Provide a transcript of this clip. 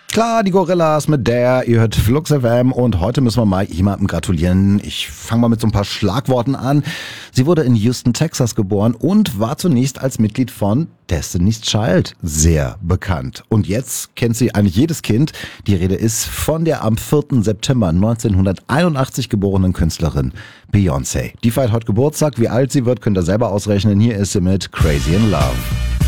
Klar, die Gorillas mit der, ihr hört Flux FM und heute müssen wir mal jemandem gratulieren. Ich fange mal mit so ein paar Schlagworten an. Sie wurde in Houston, Texas geboren und war zunächst als Mitglied von Destiny's Child sehr bekannt. Und jetzt kennt sie eigentlich jedes Kind. Die Rede ist von der am 4. September 1981 geborenen Künstlerin Beyoncé. Die feiert heute Geburtstag. Wie alt sie wird, könnt ihr selber ausrechnen. Hier ist sie mit Crazy in Love.